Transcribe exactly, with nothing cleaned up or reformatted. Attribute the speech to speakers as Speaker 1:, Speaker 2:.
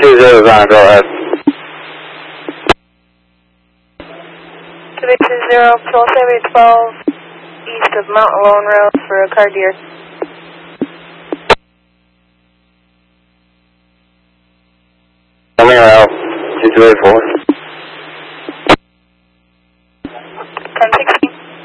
Speaker 1: two zero nine, go ahead.
Speaker 2: three two zero, Patrol seven twelve, east of Mount Lone Road for a car deer.
Speaker 1: Coming out, two two eight four.